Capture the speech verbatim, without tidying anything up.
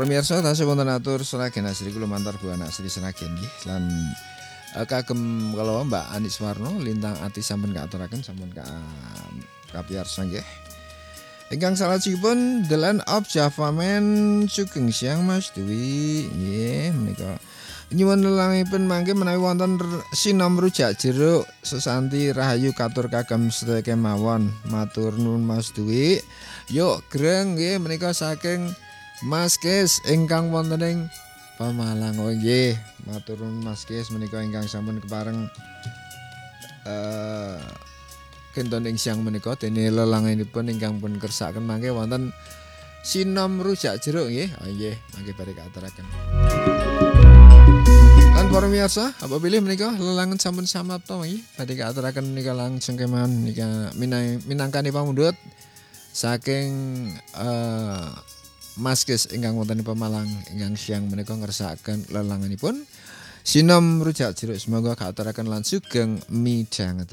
Para miyarsa tasih wonten atur seragen asri kula mantar Bu Anak Sri Seragen nggih lan uh, kagem kala Mbak Anik Suwarno lintang ati sampun kaaturaken sampun ka kapiyarsa nggih. Ingkang salajengipun The Land of Java Man Sugeng Siang Mas Dewi nggih menika nyuwun lelangipun mangke menawi wonten sinom rujak jeruk sesanti rahayu katur kagem sedaya kemawon matur nuwun Mas Dewi. Yuk greng nggih menika saking Mas Kes ingkang wonten ing Pemalang. Oh nggih, matur nuwun Mas Kes menika ingkang sampun kepareng eh kinten ing siang menika dene lelanganipun ingkang pun kersakaken mangke wonten sinom rujak jeruk nggih. Oh nggih, mangke bari kaaturaken. Lan para miyarsa, apabila menika lelangan sampun samapta nggih, badhe kaaturaken menika langsung kemawon nika minangkani pamundhut saking uh, Mas Kes ingkang wonten ing Pemalang ingkang siang menika ngersakaken lelanganipun sinom rujak jeruk semoga kaaturaken lan sugeng midhangetaken.